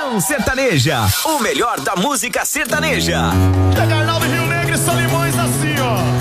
Manhã Sertaneja, o melhor da música sertaneja. Carnaval do Rio Negro e Solimões assim, ó.